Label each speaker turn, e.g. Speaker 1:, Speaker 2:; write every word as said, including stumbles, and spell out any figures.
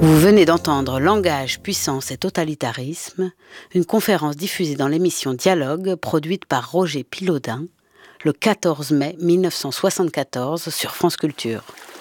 Speaker 1: Vous venez d'entendre Langage, puissance et totalitarisme, une conférence diffusée dans l'émission Dialogue, produite par Roger Pilaudin, le quatorze mai mille neuf cent soixante-quatorze sur France Culture.